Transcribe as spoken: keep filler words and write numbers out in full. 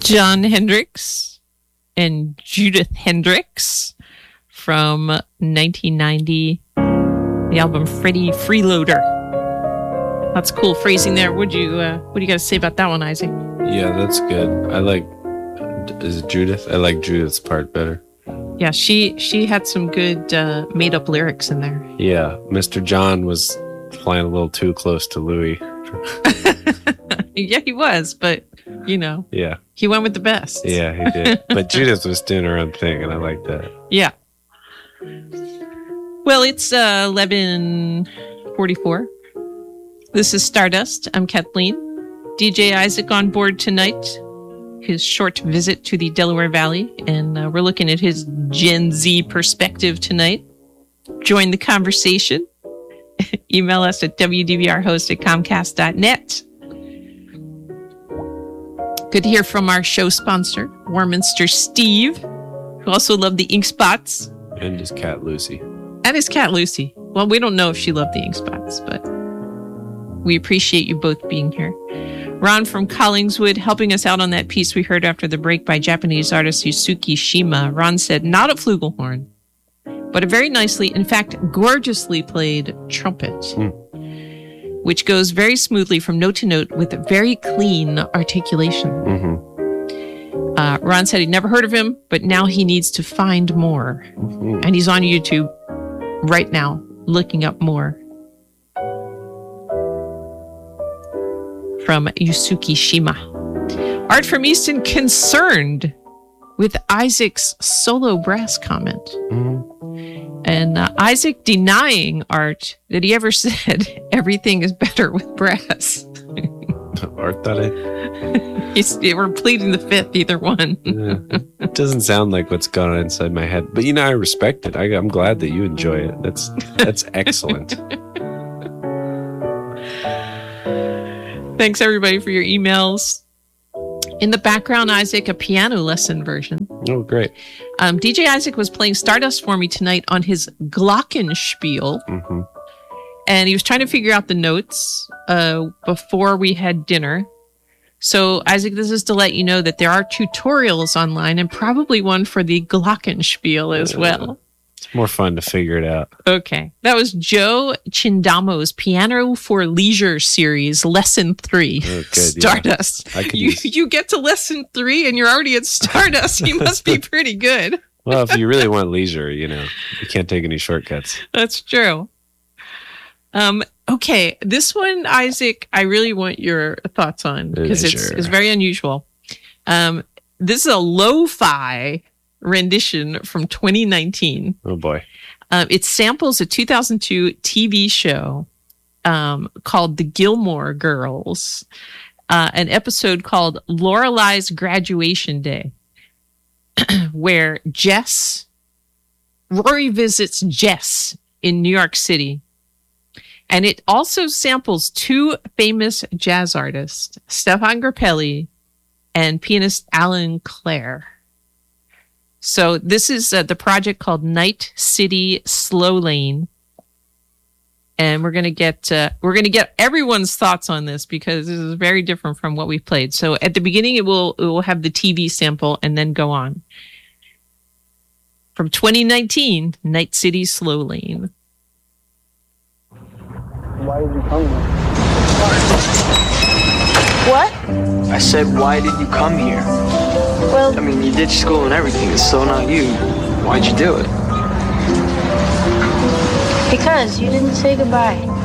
Jon Hendricks and Judith Hendricks from nineteen ninety, the album Freddie Freeloader. That's cool phrasing there. Would you, uh, what do you got to say about that one, Isaac? Yeah, that's good. I like, is it Judith? I like Judith's part better. Yeah, she she had some good uh, made-up lyrics in there. Yeah, Mister John was flying a little too close to Louis. Yeah, he was, but, you know. Yeah. He went with the best. Yeah, he did. But Judith was doing her own thing, and I like that. Yeah. Well, it's uh, eleven forty-four. This is Stardust. I'm Kathleen. D J Isaac on board tonight. His short visit to the Delaware Valley, and uh, we're looking at his Gen Z perspective tonight. Join the conversation. Email us at w d v r host at comcast dot net. Good to hear from our show sponsor, Warminster Steve, who also loved the ink spots. And his cat, Lucy. And his cat, Lucy. Well, we don't know if she loved the ink spots, but we appreciate you both being here. Ron from Collingswood helping us out on that piece we heard after the break by Japanese artist Yusuke Shima. Ron said, not a flugelhorn, but a very nicely, in fact, gorgeously played trumpet, mm. which goes very smoothly from note to note with very clean articulation. Mm-hmm. Uh, Ron said he'd never heard of him, but now he needs to find more. Mm-hmm. And he's on YouTube right now looking up more. From Yusuke Shima. Art from Easton concerned with Isaac's solo brass comment. Mm-hmm. And uh, Isaac denying Art that he ever said everything is better with brass. Art thought it. He's, we're pleading the fifth, either one. Yeah. It doesn't sound like what's going on inside my head. But, you know, I respect it. I, I'm glad that you enjoy it. That's That's excellent. Thanks, everybody, for your emails. In the background, Isaac, a piano lesson version. Oh, great. Um, D J Isaac was playing Stardust for me tonight on his glockenspiel. Mm-hmm. And he was trying to figure out the notes uh, before we had dinner. So, Isaac, this is to let you know that there are tutorials online and probably one for the glockenspiel as uh, well. It's more fun to figure it out. Okay. That was Joe Chindamo's Piano for Leisure series, lesson three. Oh, good, Stardust. Yeah. You, use... you get to lesson three and you're already at Stardust. You must be pretty good. Well, if you really want leisure, you know, you can't take any shortcuts. That's true. Um, okay. This one, Isaac, I really want your thoughts on because it's, it's very unusual. Um, this is a lo-fi rendition from twenty nineteen. Oh boy. Um, it samples a two thousand two T V show um, called The Gilmore Girls, uh, an episode called Lorelei's Graduation Day, where Jess, Rory visits Jess in New York City. And it also samples two famous jazz artists, Stefan Grappelli and pianist Alan Clare. So this is uh, the project called Night City Slow Lane, and we're gonna get uh, we're gonna get everyone's thoughts on this because this is very different from what we've played. So at the beginning, it will it will have the T V sample and then go on. From twenty nineteen, Night City Slow Lane. Why did you come here? What? I said, why did you come here? Well, I mean, you did school and everything. It's still not you. Why'd you do it? Because you didn't say goodbye.